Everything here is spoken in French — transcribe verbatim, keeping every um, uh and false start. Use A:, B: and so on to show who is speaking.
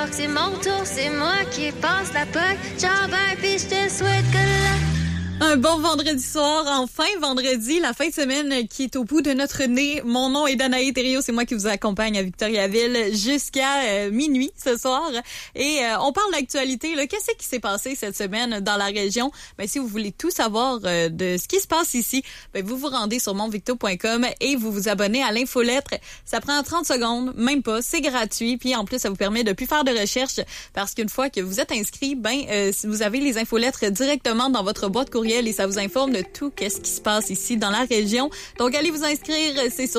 A: C'est mon tour, c'est moi qui passe la poque. Ciao, bye, puis je te souhaite que la...
B: Un bon vendredi soir, enfin vendredi, la fin de semaine qui est au bout de notre nez. Mon nom est Danae Thériault, c'est moi qui vous accompagne à Victoriaville jusqu'à euh, minuit ce soir. Et euh, on parle d'actualité. Là. Qu'est-ce qui s'est passé cette semaine dans la région? Ben, si vous voulez tout savoir euh, de ce qui se passe ici, ben, vous vous rendez sur monvicto point com et vous vous abonnez à l'infolettre. Ça prend trente secondes, même pas, c'est gratuit. Puis en plus, ça vous permet de plus faire de recherche parce qu'une fois que vous êtes inscrit, ben euh, vous avez les infolettres directement dans votre boîte courriel et ça vous informe de tout qu'est-ce qui se passe ici dans la région. Donc, allez vous inscrire, c'est sur